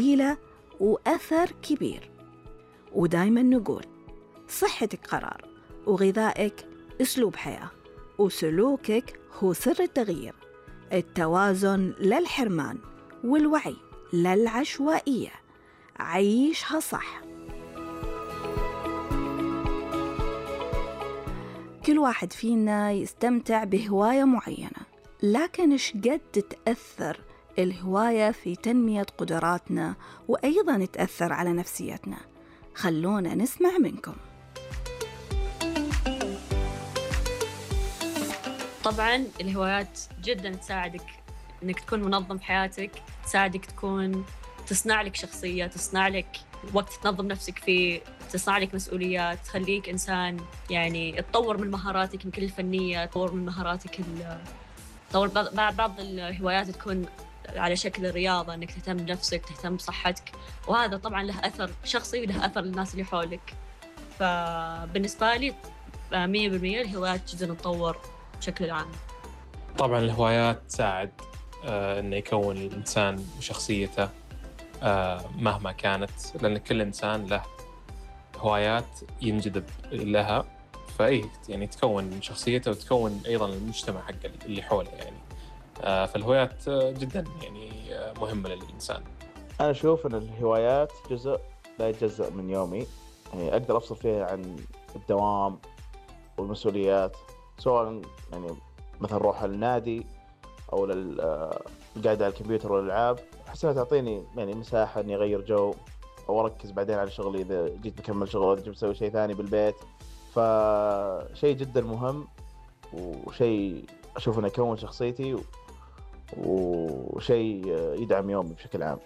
جميلة وأثر كبير. ودايما نقول صحتك قرار، وغذائك أسلوب حياة، وسلوكك هو سر التغيير. التوازن لا الحرمان، والوعي لا العشوائية. عيشها صح. كل واحد فينا يستمتع بهواية معينة، لكن إيش قد تأثر الهواية في تنمية قدراتنا وأيضاً تأثر على نفسيتنا؟ خلونا نسمع منكم. طبعاً الهوايات جداً تساعدك إنك تكون منظم في حياتك، تساعدك تصنع لك شخصية، تصنع لك وقت تنظم نفسك فيه، تصنع لك مسؤوليات، تخليك إنسان يعني تطور من مهاراتك يمكن الفنية، تطور من مهاراتك تطور بعض الهوايات تكون على شكل رياضة، إنك تهتم بنفسك، تهتم بصحتك، وهذا طبعاً له أثر شخصي وله أثر للناس اللي حولك. فبالنسبة لي 100% الهوايات جداً تطور بشكل عام. طبعاً الهوايات تساعد إنه يكون الإنسان شخصيته مهما كانت، لأن كل إنسان له هوايات ينجذب لها، فإيه يعني تكون شخصيته وتكون أيضاً المجتمع حق اللي حوله يعني. فالهوايات جداً يعني مهمة للإنسان. أنا أشوف أن الهوايات جزء لا يتجزأ من يومي، يعني أقدر أفصل فيها عن الدوام والمسؤوليات، سواء يعني مثلا روح النادي أو القعدة على الكمبيوتر والألعاب. أحس أنها تعطيني يعني مساحة إني أغير جو أو أركز بعدين على شغلي إذا جيت بكمل شغل ولا جيت بسوي شيء ثاني بالبيت. فشيء جدا مهم وشيء أشوف أنه يكون شخصيتي وشيء يدعم يومي بشكل عام.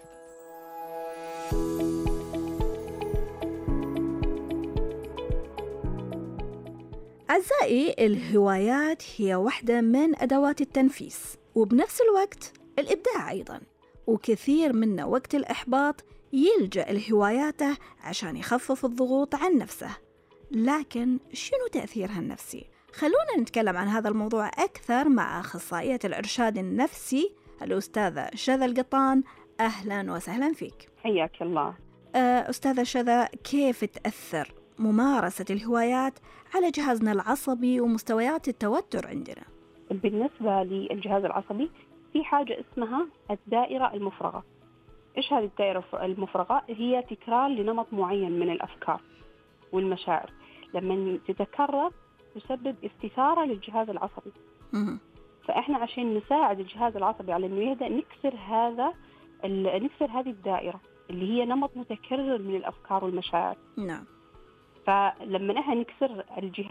أعزائي، الهوايات هي واحدة من أدوات التنفيس وبنفس الوقت الإبداع أيضاً، وكثير منا وقت الإحباط يلجأ لهواياته عشان يخفف الضغوط عن نفسه. لكن شنو تأثيرها النفسي؟ خلونا نتكلم عن هذا الموضوع أكثر مع أخصائية الإرشاد النفسي الأستاذة شذى القطان. أهلاً وسهلاً فيك. حياك الله. أستاذة شذى، كيف تأثر ممارسة الهوايات على جهازنا العصبي ومستويات التوتر عندنا؟ بالنسبة للجهاز العصبي في حاجة اسمها الدائرة المفرغة. إيش هذه الدائرة المفرغة؟ هي تكرار لنمط معين من الأفكار والمشاعر، لما تتكرر تسبب استثارة للجهاز العصبي. فإحنا عشان نساعد الجهاز العصبي على إنه يهدأ نكسر هذه الدائرة اللي هي نمط متكرر من الأفكار والمشاعر. نعم. فلما نحن نكسر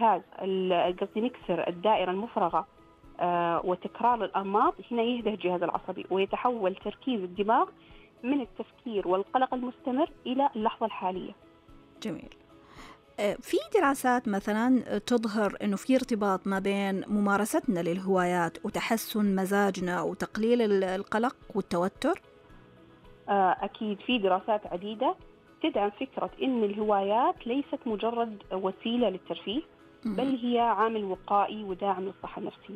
نكسر الدائرة المفرغة وتكرار الأنماط، هنا يهدأ الجهاز العصبي ويتحول تركيز الدماغ من التفكير والقلق المستمر إلى اللحظة الحالية. جميل. في دراسات مثلا تظهر أنه في ارتباط ما بين ممارستنا للهوايات وتحسن مزاجنا وتقليل القلق والتوتر؟ أكيد في دراسات عديدة تدعم فكرة أن الهوايات ليست مجرد وسيلة للترفيه، بل هي عامل وقائي وداعم للصحة النفسية،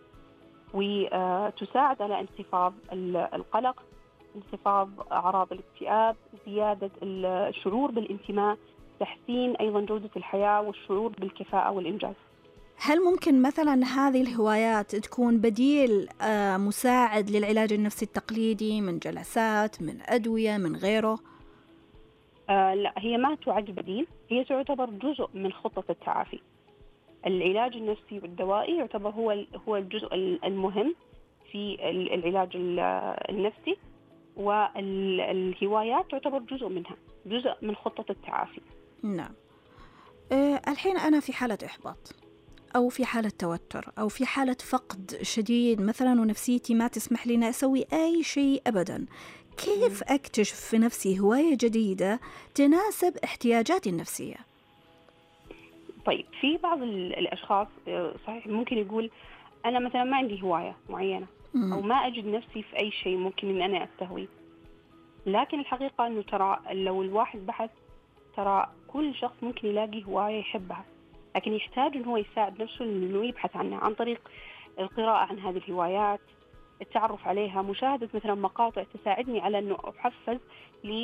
وتساعد على انخفاض القلق، انخفاض أعراض الاكتئاب، زيادة الشعور بالانتماء، تحسين أيضا جودة الحياة والشعور بالكفاءة والإنجاز. هل ممكن مثلا هذه الهوايات تكون بديل مساعد للعلاج النفسي التقليدي من جلسات، من أدوية، من غيره؟ لا، هي ما تعد بديل، هي تعتبر جزء من خطة التعافي. العلاج النفسي والدوائي يعتبر هو الجزء المهم في العلاج النفسي، والهوايات تعتبر جزء منها، جزء من خطة التعافي. نعم. الحين أنا في حالة إحباط أو في حالة توتر أو في حالة فقد شديد مثلا، ونفسيتي ما تسمح لي أسوي أي شيء أبدا. كيف أكتشف في نفسي هواية جديدة تناسب احتياجاتي النفسية؟ طيب، في بعض الأشخاص صحيح ممكن يقول أنا مثلا ما عندي هواية معينة أو ما أجد نفسي في أي شيء ممكن إن أنا أستهوي، لكن الحقيقة أنه ترى لو الواحد بحث ترى كل شخص ممكن يلاقي هواية يحبها، لكن يحتاج أنه هو يساعد نفسه إنه يبحث عنها عن طريق القراءة عن هذه الهوايات، التعرف عليها، مشاهدة مثلا مقاطع تساعدني على أنه أحفز